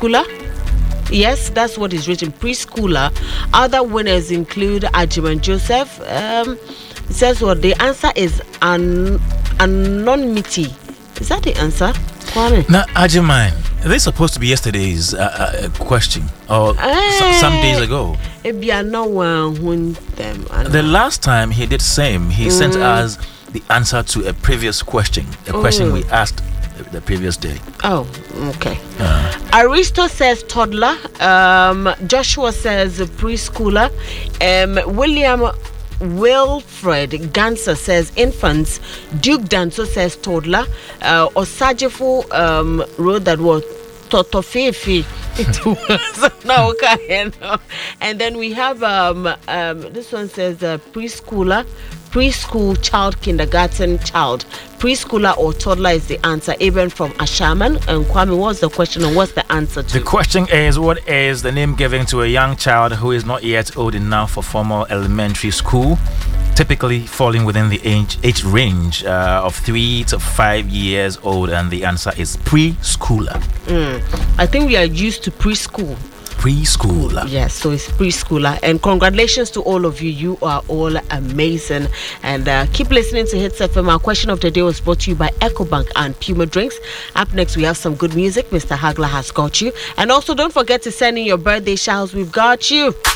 preschooler. Yes, that's what is written, preschooler. Other winners include Ajiman Joseph. It says what the answer is anonymity. Is that the answer, Kwame? Now, Ajiman, this is supposed to be yesterday's question or some days ago. The last time he did same, he sent us the answer to a previous question, a question we asked the previous day. Oh, okay. Aristo says toddler. Joshua says preschooler. William Wilfred Ganser says infants. Duke Danso says toddler. Osajifo wrote that word Totofefi. It was no, okay. And then we have this one says preschooler. Preschool child, kindergarten child. Preschooler or toddler is the answer, even from Ashaman. And Kwame, what's the question and what's the answer to? The question is, what is the name given to a young child who is not yet old enough for formal elementary school, typically falling within the age range of 3 to 5 years old? And the answer is preschooler. I think we are used to preschool. Preschooler. Yes, so it's preschooler. And congratulations to all of you. You are all amazing. And keep listening to Hits FM. Our question of the day was brought to you by EcoBank and Puma Drinks. Up next, we have some good music. Mr. Hagler has got you. And also, don't forget to send in your birthday showers. We've got you.